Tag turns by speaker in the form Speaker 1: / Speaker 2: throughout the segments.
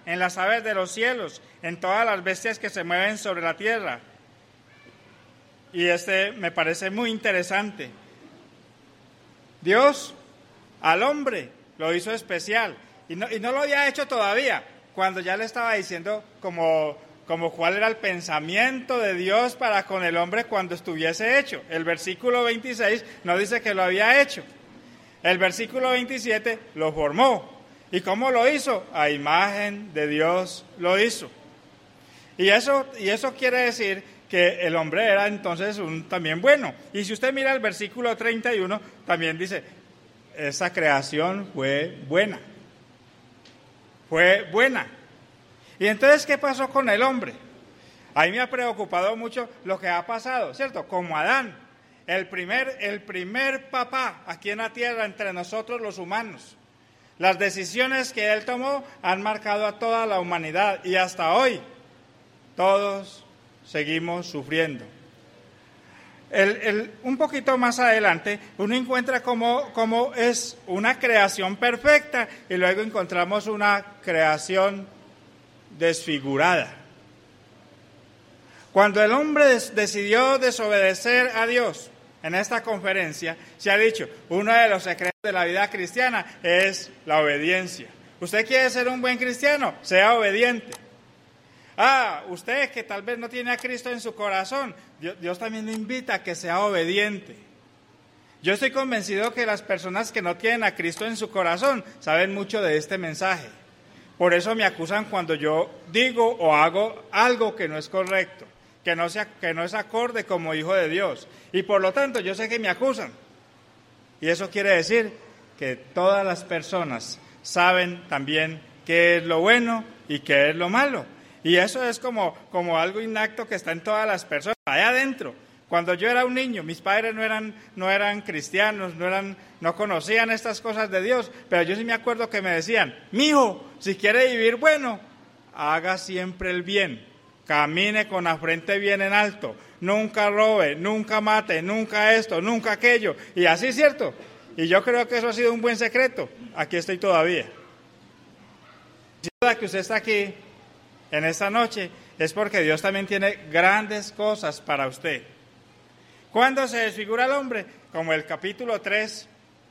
Speaker 1: en las aves de los cielos, en todas las bestias que se mueven sobre la tierra. Y me parece muy interesante. Dios al hombre lo hizo especial y no lo había hecho todavía, cuando ya le estaba diciendo como cuál era el pensamiento de Dios para con el hombre cuando estuviese hecho. El versículo 26 no dice que lo había hecho. El versículo 27 lo formó. ¿Y cómo lo hizo? A imagen de Dios lo hizo. Y eso quiere decir que el hombre era entonces también bueno. Y si usted mira el versículo 31, también dice, esa creación fue buena. Fue buena. Y entonces, ¿qué pasó con el hombre? A mí me ha preocupado mucho lo que ha pasado, ¿cierto? Como Adán, el primer papá aquí en la tierra entre nosotros los humanos. Las decisiones que él tomó han marcado a toda la humanidad y hasta hoy todos seguimos sufriendo. Un poquito más adelante uno encuentra cómo es una creación perfecta y luego encontramos una creación desfigurada. Cuando el hombre decidió desobedecer a Dios, en esta conferencia se ha dicho, uno de los secretos de la vida cristiana es la obediencia. ¿Usted quiere ser un buen cristiano? Sea obediente. Usted que tal vez no tiene a Cristo en su corazón, Dios también le invita a que sea obediente. Yo estoy convencido que las personas que no tienen a Cristo en su corazón saben mucho de este mensaje. Por eso me acusan cuando yo digo o hago algo que no es correcto, que no es acorde como hijo de Dios. Y por lo tanto yo sé que me acusan. Y eso quiere decir que todas las personas saben también qué es lo bueno y qué es lo malo. Y eso es como algo innacto que está en todas las personas, allá adentro. Cuando yo era un niño, mis padres no eran cristianos, no conocían estas cosas de Dios, pero yo sí me acuerdo que me decían, mijo, si quiere vivir bueno, haga siempre el bien, camine con la frente bien en alto, nunca robe, nunca mate, nunca esto, nunca aquello, y así, ¿cierto? Y yo creo que eso ha sido un buen secreto, aquí estoy todavía. Sin duda que usted está aquí en esta noche es porque Dios también tiene grandes cosas para usted. ¿Cuándo se desfigura el hombre? Como el capítulo 3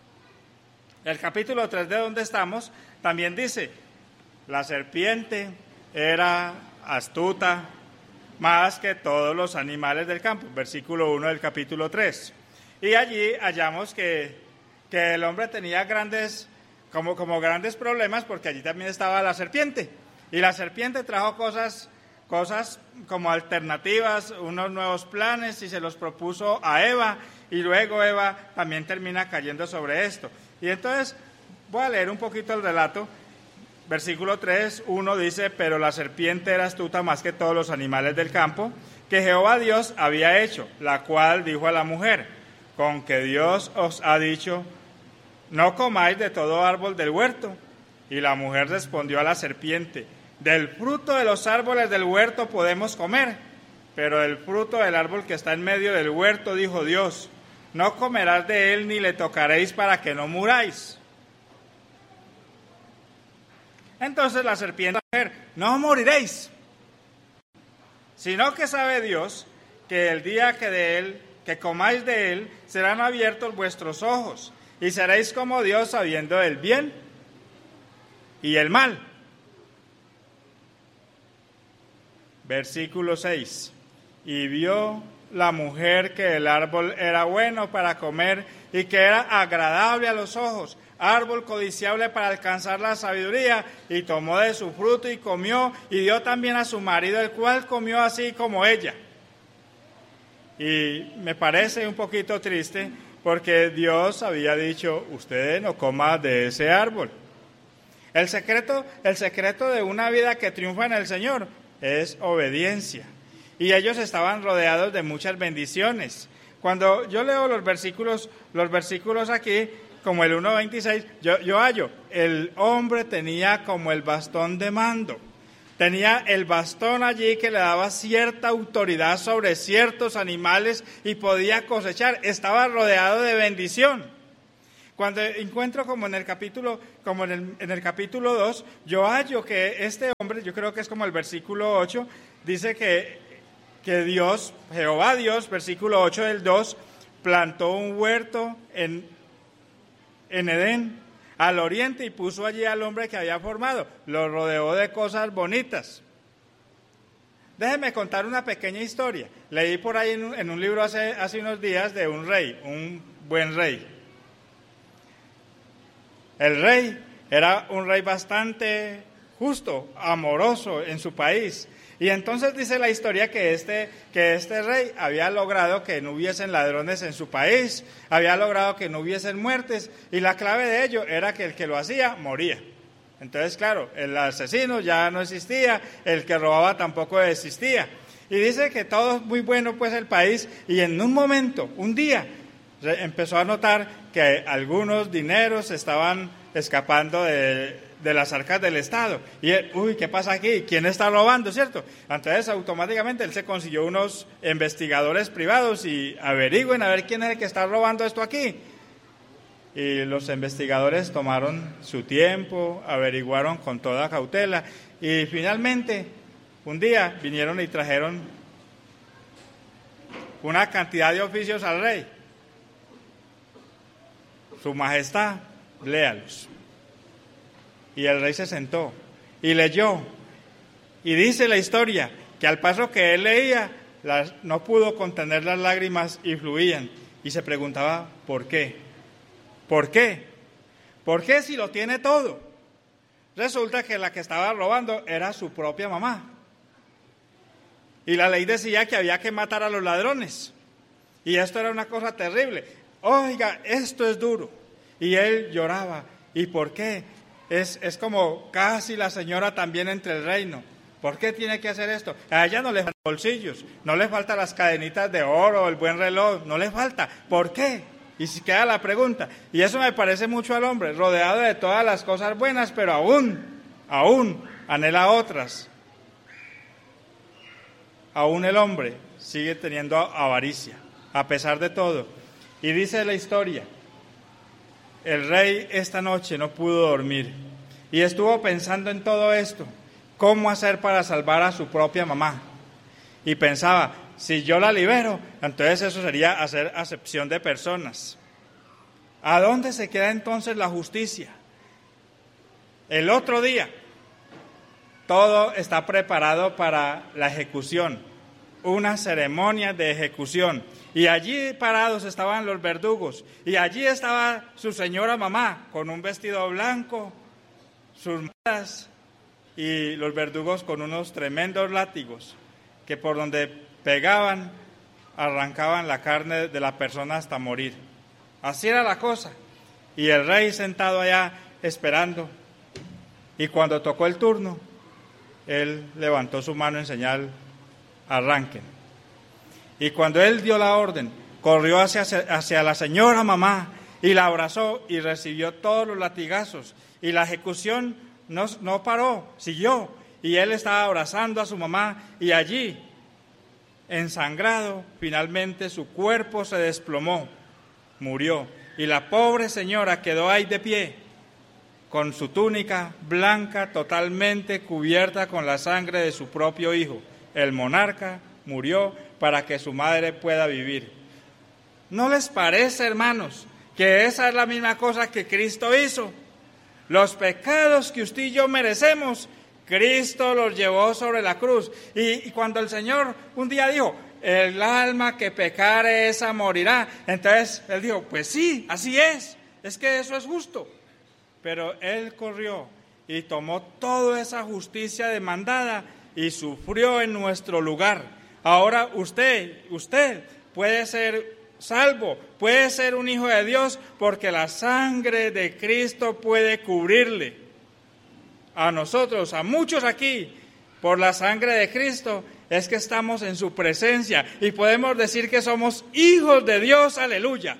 Speaker 1: de donde estamos, también dice, la serpiente era astuta más que todos los animales del campo, versículo 1 del capítulo 3. Y allí hallamos que el hombre tenía grandes problemas porque allí también estaba la serpiente. Y la serpiente trajo cosas como alternativas, unos nuevos planes y se los propuso a Eva y luego Eva también termina cayendo sobre esto. Y entonces voy a leer un poquito el relato. Versículo 3, 1 dice, pero la serpiente era astuta más que todos los animales del campo que Jehová Dios había hecho, la cual dijo a la mujer, con que Dios os ha dicho, no comáis de todo árbol del huerto. Y la mujer respondió a la serpiente, del fruto de los árboles del huerto podemos comer, pero del fruto del árbol que está en medio del huerto, dijo Dios, no comerás de él ni le tocaréis para que no muráis. Entonces la serpiente dijo a la mujer, no moriréis, sino que sabe Dios que el día que comáis de él, serán abiertos vuestros ojos, y seréis como Dios sabiendo el bien y el mal. Versículo 6. Y vio la mujer que el árbol era bueno para comer y que era agradable a los ojos, árbol codiciable para alcanzar la sabiduría, y tomó de su fruto y comió, y dio también a su marido, el cual comió así como ella. Y me parece un poquito triste porque Dios había dicho, usted no coma de ese árbol. El secreto de una vida que triunfa en el Señor es obediencia. Y ellos estaban rodeados de muchas bendiciones. Cuando yo leo los versículos aquí, como el 1:26, yo hallo, el hombre tenía como el bastón de mando. Tenía el bastón allí que le daba cierta autoridad sobre ciertos animales y podía cosechar. Estaba rodeado de bendición. Cuando encuentro como en el capítulo 2, yo hallo que este hombre, yo creo que es como el versículo 8, dice que Dios, Jehová Dios, versículo 8 del 2, plantó un huerto en Edén, al oriente, y puso allí al hombre que había formado. Lo rodeó de cosas bonitas. Déjenme contar una pequeña historia. Leí por ahí en un libro hace unos días de un rey, un buen rey. El rey era un rey bastante justo, amoroso en su país. Y entonces dice la historia que este rey había logrado que no hubiesen ladrones en su país, había logrado que no hubiesen muertes, y la clave de ello era que el que lo hacía moría. Entonces, claro, el asesino ya no existía, el que robaba tampoco existía. Y dice que todo muy bueno pues el país, y en un momento, un día, empezó a notar que algunos dineros estaban escapando de las arcas del Estado. Y él, ¿qué pasa aquí? ¿Quién está robando, cierto? Entonces, automáticamente él se consiguió unos investigadores privados y averigüen a ver quién es el que está robando esto aquí. Y los investigadores tomaron su tiempo, averiguaron con toda cautela, y finalmente, un día vinieron y trajeron una cantidad de oficios al rey. Su Majestad, léalos. Y el rey se sentó y leyó. Y dice la historia que al paso que él leía, no pudo contener las lágrimas y fluían. Y se preguntaba, ¿por qué? ¿Por qué? ¿Por qué si lo tiene todo? Resulta que la que estaba robando era su propia mamá. Y la ley decía que había que matar a los ladrones. Y esto era una cosa terrible. Oiga, esto es duro. Y él lloraba. ¿Y por qué? Es como casi la señora también entre el reino. ¿Por qué tiene que hacer esto? A ella no le faltan bolsillos, no le faltan las cadenitas de oro, el buen reloj, no le falta. ¿Por qué? Y si queda la pregunta. Y eso me parece mucho al hombre, rodeado de todas las cosas buenas, pero aún anhela otras. Aún el hombre sigue teniendo avaricia, a pesar de todo. Y dice la historia, el rey esta noche no pudo dormir y estuvo pensando en todo esto, cómo hacer para salvar a su propia mamá. Y pensaba, si yo la libero, entonces eso sería hacer acepción de personas. ¿A dónde se queda entonces la justicia? El otro día, todo está preparado para la ejecución, una ceremonia de ejecución. Y allí parados estaban los verdugos, y allí estaba su señora mamá con un vestido blanco, sus matas, y los verdugos con unos tremendos látigos que por donde pegaban arrancaban la carne de la persona hasta morir. Así era la cosa. Y el rey sentado allá esperando. Y cuando tocó el turno, él levantó su mano en señal, arranquen. Y cuando él dio la orden, corrió hacia la señora mamá y la abrazó y recibió todos los latigazos. Y la ejecución no paró, siguió. Y él estaba abrazando a su mamá y allí, ensangrado, finalmente su cuerpo se desplomó, murió. Y la pobre señora quedó ahí de pie, con su túnica blanca totalmente cubierta con la sangre de su propio hijo. El monarca murió para que su madre pueda vivir. ¿No les parece, hermanos, que esa es la misma cosa que Cristo hizo? Los pecados que usted y yo merecemos, Cristo los llevó sobre la cruz. Y cuando el Señor un día dijo, el alma que pecare esa morirá, entonces Él dijo, pues sí, así es que eso es justo. Pero Él corrió y tomó toda esa justicia demandada y sufrió en nuestro lugar. Ahora usted puede ser salvo, puede ser un hijo de Dios, porque la sangre de Cristo puede cubrirle. A nosotros, a muchos aquí, por la sangre de Cristo, es que estamos en su presencia y podemos decir que somos hijos de Dios, aleluya.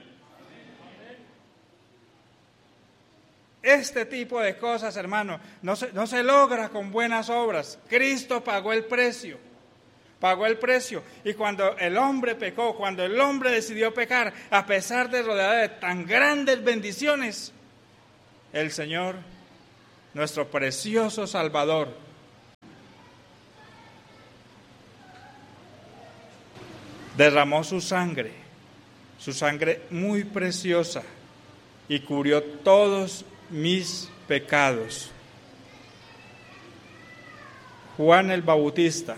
Speaker 1: Este tipo de cosas, hermano, no se logra con buenas obras. Cristo pagó el precio. pagó el precio. Y cuando el hombre pecó, cuando el hombre decidió pecar, a pesar de rodeado de tan grandes bendiciones, el Señor, nuestro precioso Salvador, derramó su sangre muy preciosa, y cubrió todos mis pecados. Juan el Bautista,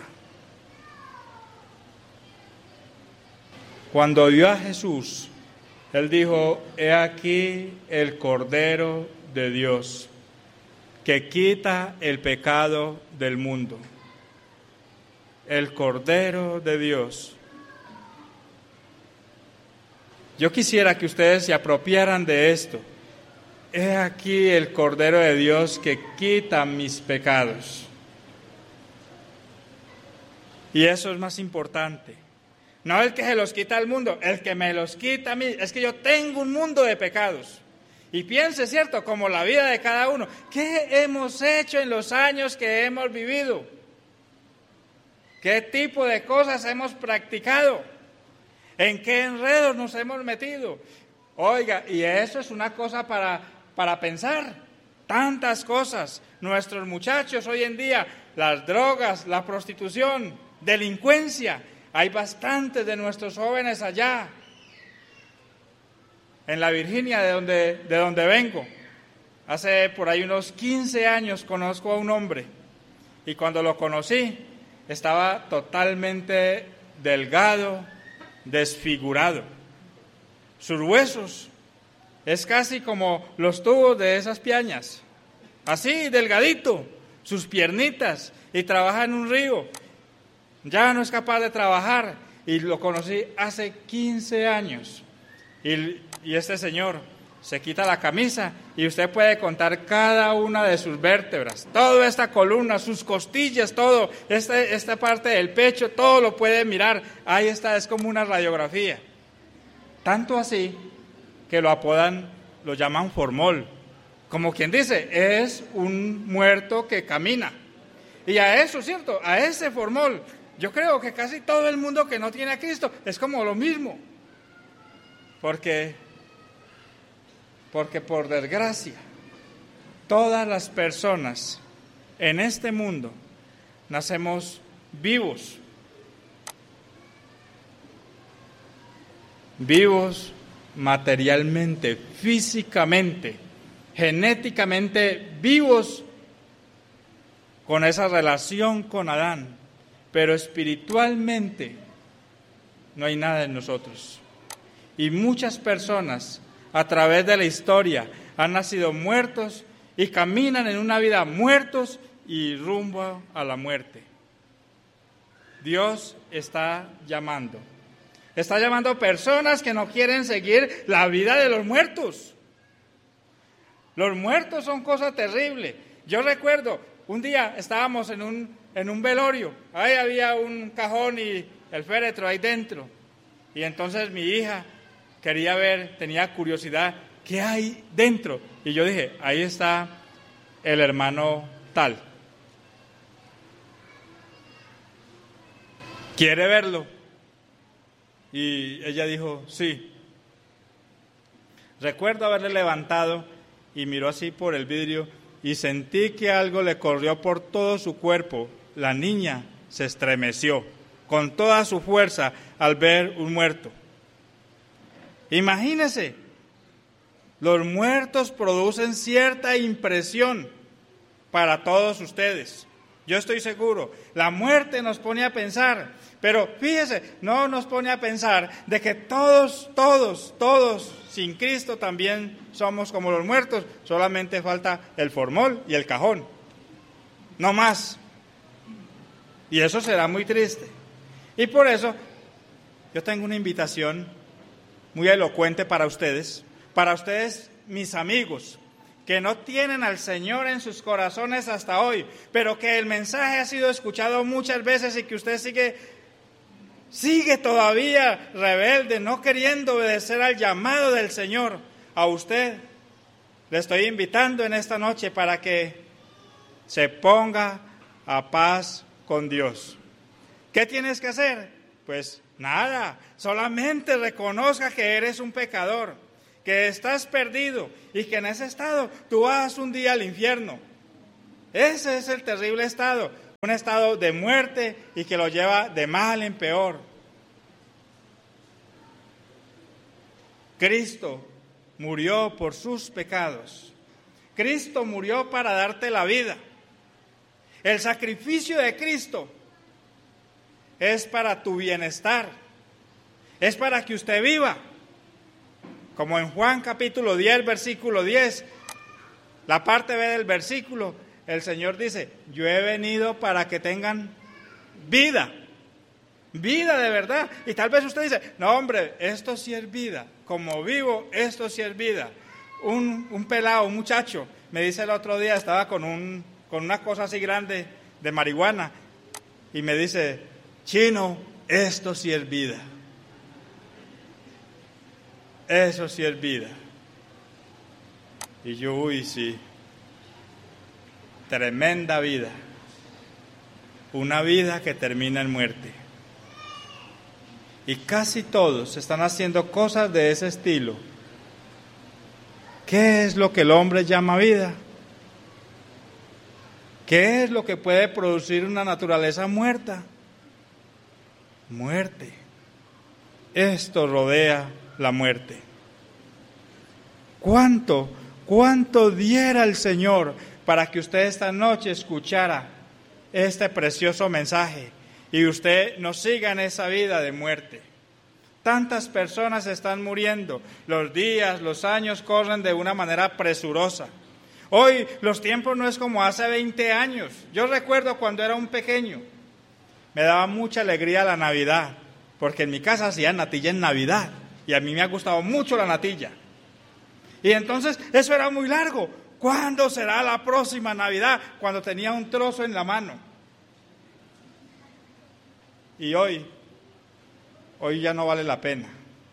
Speaker 1: cuando vio a Jesús, él dijo: he aquí el Cordero de Dios, que quita el pecado del mundo. El Cordero de Dios. Yo quisiera que ustedes se apropiaran de esto. He aquí el Cordero de Dios que quita mis pecados. Y eso es más importante. No el que se los quita al mundo, el que me los quita a mí. Es que yo tengo un mundo de pecados. Y piense, ¿cierto?, como la vida de cada uno. ¿Qué hemos hecho en los años que hemos vivido? ¿Qué tipo de cosas hemos practicado? ¿En qué enredos nos hemos metido? Oiga, y eso es una cosa para pensar. Tantas cosas. Nuestros muchachos hoy en día, las drogas, la prostitución, delincuencia. Hay bastantes de nuestros jóvenes allá, en la Virginia, de donde vengo. Hace por ahí unos 15 años conozco a un hombre, y cuando lo conocí estaba totalmente delgado, desfigurado. Sus huesos es casi como los tubos de esas piañas, así delgadito, sus piernitas, y trabaja en un río. Ya no es capaz de trabajar, y lo conocí hace 15 años. Y este señor se quita la camisa y usted puede contar cada una de sus vértebras, toda esta columna, sus costillas, todo, esta parte del pecho, todo lo puede mirar. Ahí está, es como una radiografía. Tanto así que lo llaman formol, como quien dice, es un muerto que camina. Y a eso, ¿cierto?, a ese formol, yo creo que casi todo el mundo que no tiene a Cristo es como lo mismo. Porque por desgracia, todas las personas en este mundo nacemos vivos materialmente, físicamente, genéticamente vivos con esa relación con Adán, pero espiritualmente no hay nada en nosotros. Y muchas personas a través de la historia han nacido muertos y caminan en una vida muertos y rumbo a la muerte. Dios está llamando personas que no quieren seguir la vida de los muertos. Los muertos son cosa terrible. Yo recuerdo, un día estábamos en un velorio, ahí había un cajón y el féretro ahí dentro, y entonces mi hija quería ver, tenía curiosidad, ¿qué hay dentro? Y yo dije, ahí está el hermano tal. ¿Quiere verlo? Y ella dijo, sí. Recuerdo haberle levantado y miró así por el vidrio y sentí que algo le corrió por todo su cuerpo. La niña se estremeció con toda su fuerza al ver un muerto. Imagínese, los muertos producen cierta impresión para todos ustedes. Yo estoy seguro, la muerte nos pone a pensar, pero fíjese, no nos pone a pensar de que todos, sin Cristo también somos como los muertos, solamente falta el formol y el cajón, no más. Y eso será muy triste. Y por eso yo tengo una invitación muy elocuente para ustedes, mis amigos, que no tienen al Señor en sus corazones hasta hoy, pero que el mensaje ha sido escuchado muchas veces y que usted sigue todavía rebelde, no queriendo obedecer al llamado del Señor. A usted le estoy invitando en esta noche para que se ponga a paz con Dios, ¿Qué tienes que hacer? Pues nada, solamente reconozca que eres un pecador, que estás perdido y que en ese estado tú vas un día al infierno. Ese es el terrible estado, un estado de muerte y que lo lleva de mal en peor. Cristo murió por sus pecados. Cristo murió para darte la vida. El sacrificio de Cristo es para tu bienestar, es para que usted viva. Como en Juan capítulo 10, versículo 10, la parte B del versículo, el Señor dice, yo he venido para que tengan vida, vida de verdad. Y tal vez usted dice, no hombre, esto sí es vida, como vivo, esto sí es vida. Un pelado, un muchacho, me dice el otro día, estaba con una cosa así grande de marihuana, y me dice, Chino, esto sí es vida. Eso sí es vida. Y yo, uy, sí. Tremenda vida. Una vida que termina en muerte. Y casi todos están haciendo cosas de ese estilo. ¿Qué es lo que el hombre llama vida? ¿Qué es lo que puede producir una naturaleza muerta? Muerte. Esto rodea la muerte. ¿Cuánto diera el Señor para que usted esta noche escuchara este precioso mensaje y usted no siga en esa vida de muerte? Tantas personas están muriendo, los días, los años corren de una manera presurosa. Hoy los tiempos no es como hace 20 años. Yo recuerdo cuando era un pequeño, me daba mucha alegría la Navidad, porque en mi casa hacían natilla en Navidad y a mí me ha gustado mucho la natilla. Y entonces eso era muy largo. ¿Cuándo será la próxima Navidad? Cuando tenía un trozo en la mano. Y hoy ya no vale la pena.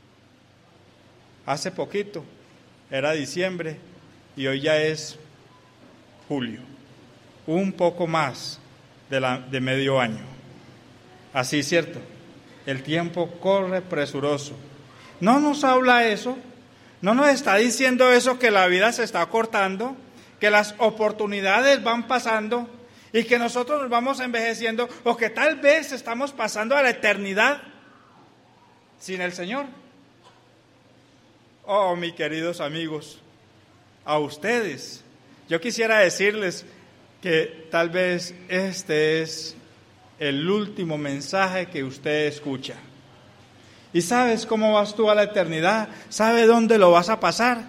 Speaker 1: Hace poquito era diciembre y hoy ya es julio. Un poco más de medio año. Así es cierto. El tiempo corre presuroso. ¿No nos habla eso? ¿No nos está diciendo eso que la vida se está cortando? ¿Que las oportunidades van pasando? ¿Y que nosotros nos vamos envejeciendo? ¿O que tal vez estamos pasando a la eternidad sin el Señor? Oh, mis queridos amigos, a ustedes, yo quisiera decirles que tal vez este es el último mensaje que usted escucha. ¿Y sabes cómo vas tú a la eternidad? ¿Sabe dónde lo vas a pasar?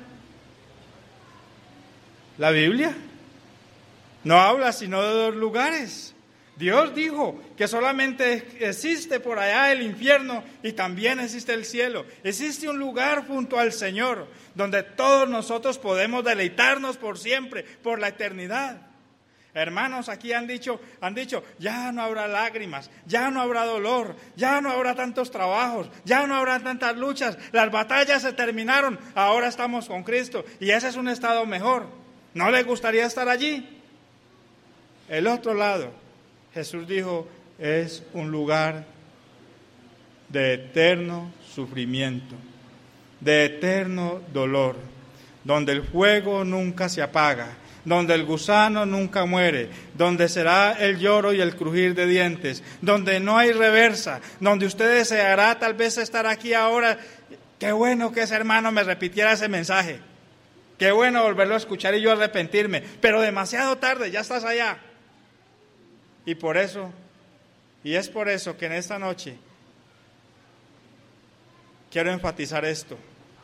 Speaker 1: La Biblia no habla sino de 2 lugares. Dios dijo que solamente existe por allá el infierno y también existe el cielo. Existe un lugar junto al Señor donde todos nosotros podemos deleitarnos por siempre, por la eternidad. Hermanos, aquí han dicho, ya no habrá lágrimas, ya no habrá dolor, ya no habrá tantos trabajos, ya no habrá tantas luchas, las batallas se terminaron, ahora estamos con Cristo y ese es un estado mejor. ¿No le gustaría estar allí? El otro lado, Jesús dijo, es un lugar de eterno sufrimiento, de eterno dolor, donde el fuego nunca se apaga, donde el gusano nunca muere, donde será el lloro y el crujir de dientes, donde no hay reversa, donde usted deseará tal vez estar aquí ahora. Qué bueno que ese hermano me repitiera ese mensaje, qué bueno volverlo a escuchar y yo arrepentirme, pero demasiado tarde, ya estás allá. Y es por eso que en esta noche quiero enfatizar esto.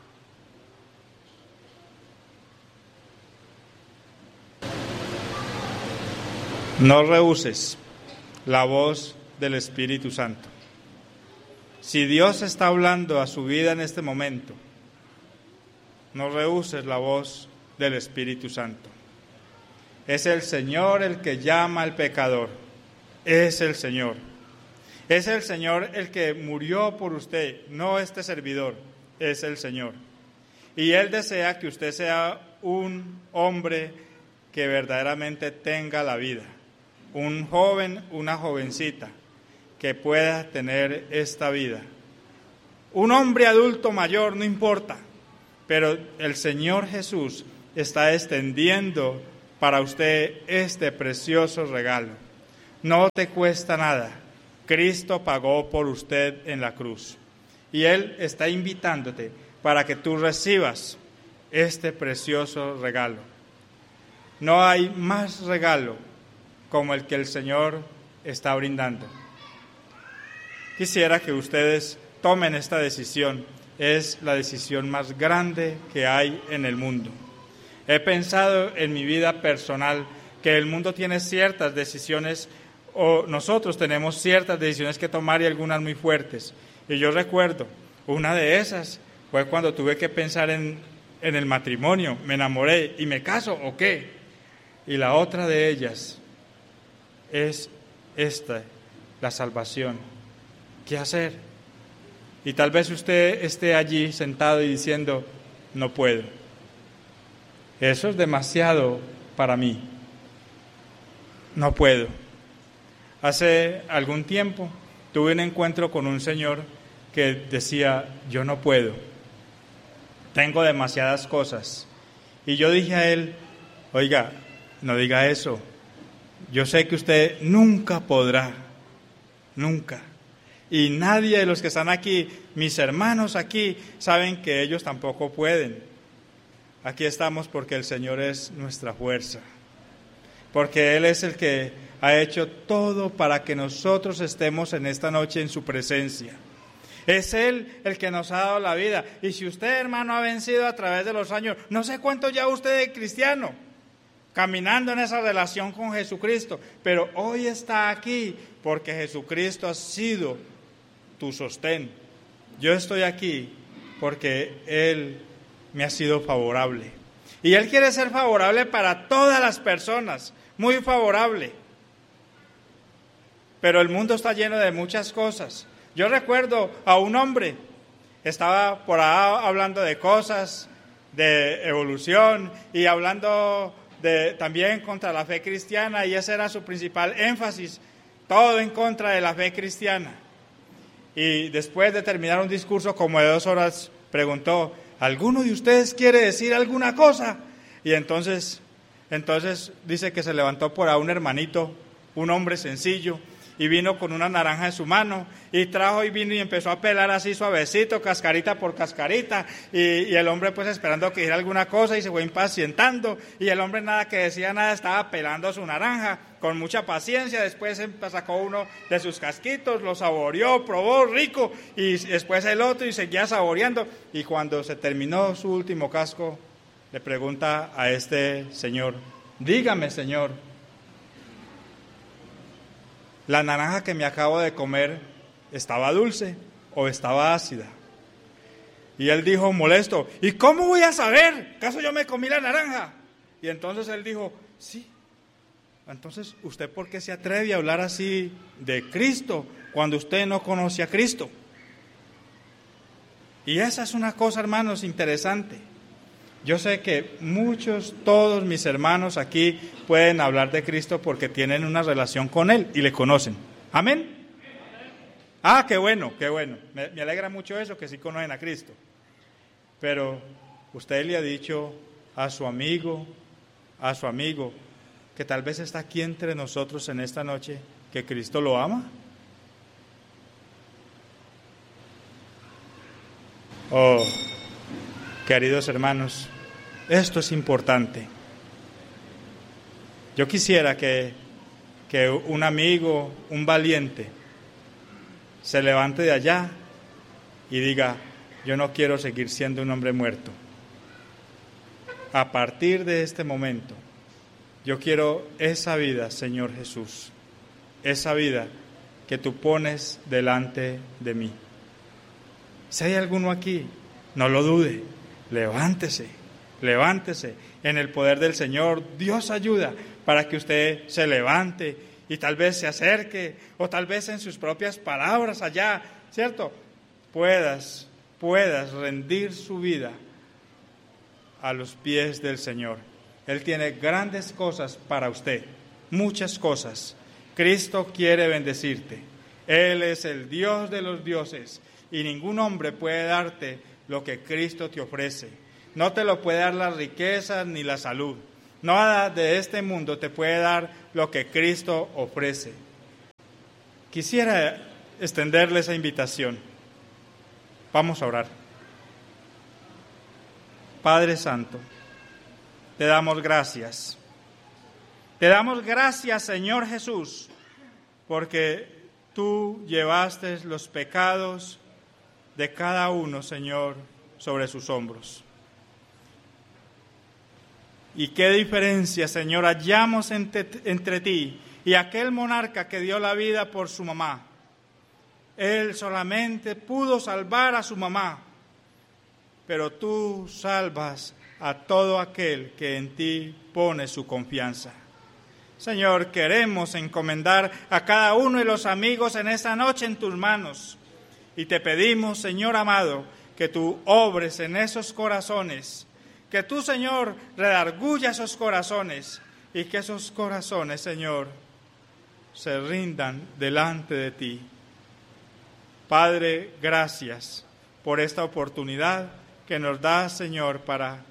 Speaker 1: No rehuses la voz del Espíritu Santo. Si Dios está hablando a su vida en este momento, no rehuses la voz del Espíritu Santo. Es el Señor el que llama al pecador. Es el Señor. Es el Señor el que murió por usted, no este servidor, es el Señor. Y Él desea que usted sea un hombre que verdaderamente tenga la vida. Un joven, una jovencita, que pueda tener esta vida. Un hombre adulto mayor, no importa, pero el Señor Jesús está extendiendo para usted este precioso regalo. No te cuesta nada. Cristo pagó por usted en la cruz. Y Él está invitándote para que tú recibas este precioso regalo. No hay más regalo como el que el Señor está brindando. Quisiera que ustedes tomen esta decisión. Es la decisión más grande que hay en el mundo. He pensado en mi vida personal que el mundo tiene ciertas decisiones, o nosotros tenemos ciertas decisiones que tomar y algunas muy fuertes. Y yo recuerdo, una de esas fue cuando tuve que pensar en el matrimonio. Me enamoré y me caso o qué. Y la otra de ellas es esta, la salvación. ¿Qué hacer? Y tal vez usted esté allí sentado y diciendo, no puedo. Eso es demasiado para mí. No puedo. Hace algún tiempo tuve un encuentro con un señor que decía, yo no puedo. Tengo demasiadas cosas. Y yo dije a él, oiga, no diga eso. Yo sé que usted nunca podrá. Nunca. Y nadie de los que están aquí, mis hermanos aquí, saben que ellos tampoco pueden. Aquí estamos porque el Señor es nuestra fuerza. Porque Él es el que ha hecho todo para que nosotros estemos en esta noche en su presencia. Es Él el que nos ha dado la vida. Y si usted, hermano, ha vencido a través de los años, no sé cuánto ya usted es cristiano, caminando en esa relación con Jesucristo, pero hoy está aquí porque Jesucristo ha sido tu sostén. Yo estoy aquí porque Él me ha sido favorable. Y Él quiere ser favorable para todas las personas, muy favorable. Pero el mundo está lleno de muchas cosas. Yo recuerdo a un hombre, estaba por ahí hablando de cosas, de evolución y hablando también contra la fe cristiana, y ese era su principal énfasis, todo en contra de la fe cristiana. Y después de terminar un discurso como de 2 horas, preguntó, ¿alguno de ustedes quiere decir alguna cosa? Y entonces dice que se levantó por ahí un hermanito, un hombre sencillo, y vino con una naranja en su mano, y trajo y vino y empezó a pelar así suavecito, cascarita por cascarita, y el hombre pues esperando que dijera alguna cosa, y se fue impacientando, y el hombre nada que decía nada, estaba pelando su naranja con mucha paciencia. Después sacó uno de sus casquitos, lo saboreó, probó rico, y después el otro, y seguía saboreando, y cuando se terminó su último casco, le pregunta a este señor, dígame, señor, ¿la naranja que me acabo de comer estaba dulce o estaba ácida? Y él dijo molesto, ¿y cómo voy a saber? ¿Acaso yo me comí la naranja? Y entonces él dijo, sí. Entonces, ¿usted por qué se atreve a hablar así de Cristo cuando usted no conoce a Cristo? Y esa es una cosa, hermanos, interesante. Yo sé que todos mis hermanos aquí pueden hablar de Cristo porque tienen una relación con Él y le conocen. ¿Amén? Ah, qué bueno, qué bueno. Me alegra mucho eso, que sí conocen a Cristo. Pero usted le ha dicho a su amigo, que tal vez está aquí entre nosotros en esta noche, que Cristo lo ama. Oh, queridos hermanos, esto es importante. Yo quisiera que un amigo, un valiente, se levante de allá y diga, yo no quiero seguir siendo un hombre muerto. A partir de este momento, yo quiero esa vida, Señor Jesús, esa vida que tú pones delante de mí. Si hay alguno aquí, no lo dude, levántese en el poder del Señor. Dios ayuda para que usted se levante y tal vez se acerque, o tal vez en sus propias palabras allá, ¿cierto? Puedas rendir su vida a los pies del Señor. Él tiene grandes cosas para usted, muchas cosas. Cristo quiere bendecirte. Él es el Dios de los dioses y ningún hombre puede darte lo que Cristo te ofrece. No te lo puede dar las riquezas ni la salud. Nada de este mundo te puede dar lo que Cristo ofrece. Quisiera extenderle esa invitación. Vamos a orar. Padre Santo, te damos gracias. Te damos gracias, Señor Jesús, porque tú llevaste los pecados de cada uno, Señor, sobre sus hombros. Y qué diferencia, Señor, hallamos entre ti y aquel monarca que dio la vida por su mamá. Él solamente pudo salvar a su mamá, pero tú salvas a todo aquel que en ti pone su confianza. Señor, queremos encomendar a cada uno de los amigos en esta noche en tus manos. Y te pedimos, Señor amado, que tú obres en esos corazones, que tú, Señor, redarguya esos corazones y que esos corazones, Señor, se rindan delante de ti. Padre, gracias por esta oportunidad que nos das, Señor, para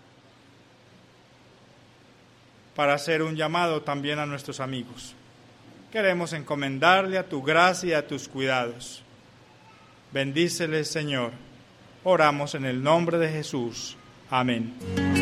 Speaker 1: hacer un llamado también a nuestros amigos. Queremos encomendarle a tu gracia y a tus cuidados. Bendíceles, Señor. Oramos en el nombre de Jesús. Amén.